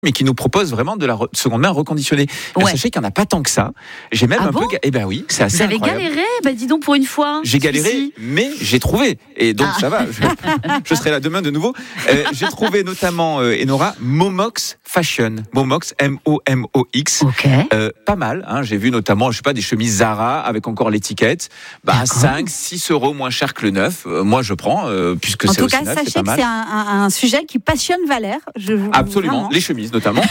mais qui nous propose vraiment de la seconde main reconditionnée. Ouais. Sachez qu'il n'y en a pas tant que ça. J'ai même bon Eh ben oui, c'est assez Vous avez incroyable. galéré, dis donc pour une fois. J'ai galéré, Ici. mais j'ai trouvé. Et donc ça va, je serai là demain de nouveau. J'ai trouvé notamment, Enora, Momox Fashion. Momox, M-O-M-O-X. Ok. Pas mal, hein. J'ai vu notamment, je sais pas, des chemises Zara avec encore l'étiquette. 5-6 euros moins cher que le neuf. Moi je prends, puisque En c'est tout aussi cas, neuf, sachez c'est pas que mal. c'est un sujet qui passionne Valère. Absolument, Vraiment. les chemises notamment.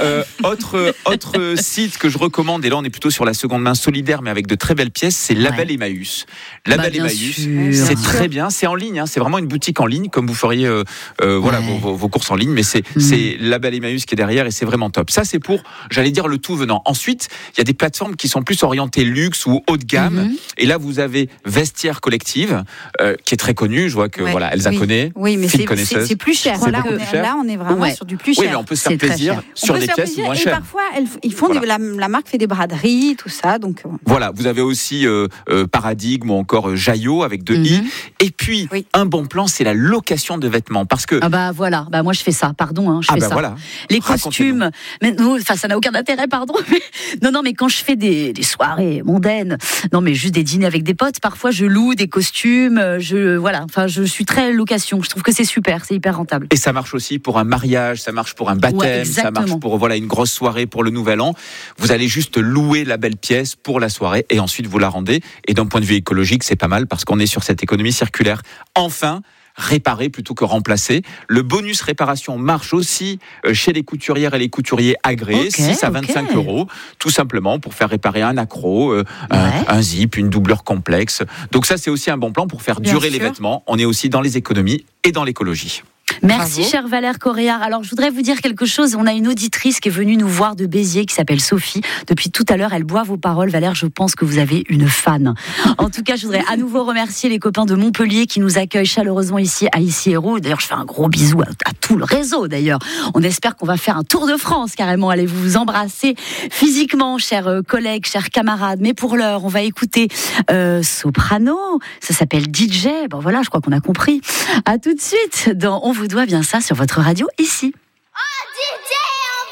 Autre site que je recommande, et là on est plutôt sur la seconde main solidaire, mais avec de très belles pièces, c'est Label Emmaüs. Label bien Emmaüs, sûr. c'est très bien, c'est en ligne, hein, c'est vraiment une boutique en ligne, comme vous feriez vos courses en ligne, mais c'est Label Emmaüs qui est derrière et c'est vraiment top. Ça c'est pour, j'allais dire, le tout venant. Ensuite, il y a des plateformes qui sont plus orientées luxe ou haut de gamme, et là vous avez Vestiaire Collective, qui est très connue, je vois que Elsa connaît, Oui, mais Phil c'est connaisseuse. plus cher. C'est Là, beaucoup plus cher. on est vraiment sur du plus cher. Oui, mais on peut se faire C'est très plaisir cher. sur On peut des se faire pièces plaisir, moins et chères. parfois, ils font Voilà. la marque fait des braderies, tout ça. Donc, Voilà, vous avez aussi Paradigme ou encore Jaillot avec 2 i. Et puis, un bon plan, c'est la location de vêtements. Parce que... Voilà, moi je fais ça, pardon, je fais ça. Voilà. Les costumes, mais ça n'a aucun intérêt, pardon. Mais quand je fais des soirées mondaines, mais juste des dîners avec des potes, parfois je loue des costumes, je suis très location. Je trouve que c'est super, c'est hyper rentable. Et ça marche aussi pour un mariage, ça marche pour un baptême, ça marche pour une grosse soirée pour le nouvel an. Vous allez juste louer la belle pièce pour la soirée et ensuite vous la rendez. Et d'un point de vue écologique, c'est pas mal parce qu'on est sur cette économie circulaire. Enfin, réparer plutôt que remplacer. Le bonus réparation marche aussi chez les couturières et les couturiers agréés, 6 à 25 euros, tout simplement pour faire réparer un accro, un zip, une doublure complexe. Donc ça, c'est aussi un bon plan pour faire durer les vêtements. On est aussi dans les économies et dans l'écologie. Merci, cher Valère Coréard. Alors, je voudrais vous dire quelque chose. On a une auditrice qui est venue nous voir de Béziers, qui s'appelle Sophie. Depuis tout à l'heure, elle boit vos paroles. Valère, je pense que vous avez une fan. En tout cas, je voudrais à nouveau remercier les copains de Montpellier qui nous accueillent chaleureusement ici à Issy-Hérault. D'ailleurs, je fais un gros bisou à tout le réseau, d'ailleurs. On espère qu'on va faire un tour de France, carrément. Allez vous embrasser physiquement, chers collègues, chers camarades. Mais pour l'heure, on va écouter Soprano. Ça s'appelle DJ. Je crois qu'on a compris. À tout de suite dans On vous doit bien ça sur votre radio ici.